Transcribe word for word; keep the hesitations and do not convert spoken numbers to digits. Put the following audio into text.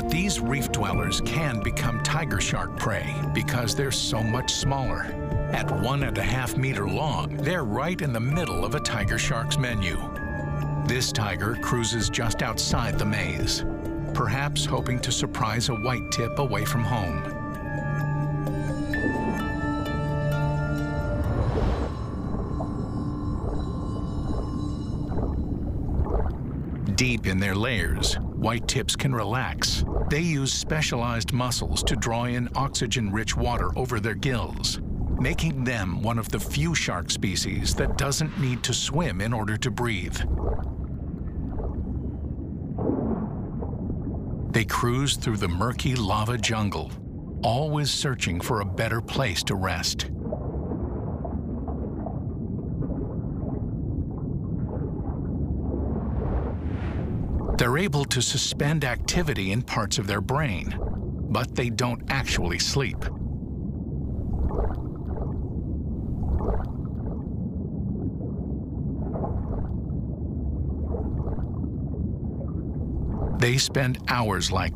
But these reef dwellers can become tiger shark prey because they're so much smaller. At one and a half meter long, they're right in the middle of a tiger shark's menu. This tiger cruises just outside the maze, perhaps hoping to surprise a white tip away from home. Deep in their layers, white tips can relax. They use specialized muscles to draw in oxygen-rich water over their gills, making them one of the few shark species that doesn't need to swim in order to breathe. They cruise through the murky lava jungle, always searching for a better place to rest. They're able to suspend activity in parts of their brain, but they don't actually sleep. They spend hours like